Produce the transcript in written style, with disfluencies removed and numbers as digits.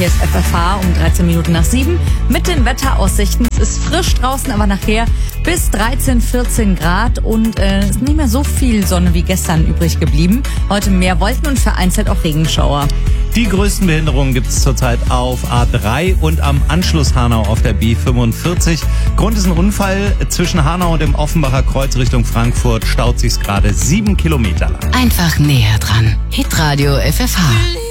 hier ist FFH um 13 Minuten nach 7 mit den Wetteraussichten. Es ist frisch draußen, aber nachher bis 13, 14 Grad und es ist nicht mehr so viel Sonne wie gestern übrig geblieben. Heute mehr Wolken und vereinzelt auch Regenschauer. Die größten Behinderungen gibt es zurzeit auf A3 und am Anschluss Hanau auf der B45. Grund ist ein Unfall. Zwischen Hanau und dem Offenbacher Kreuz Richtung Frankfurt staut sich's gerade 7 Kilometer lang. Einfach näher dran. Hitradio FFH.